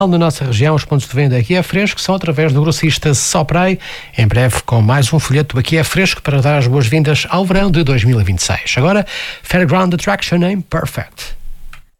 Na nossa região, os pontos de venda Aqui é Fresco são através do grossista Soprei, em breve com mais um folheto Aqui é Fresco para dar as boas-vindas ao verão de 2026. Agora, Fairground Attraction em Perfect.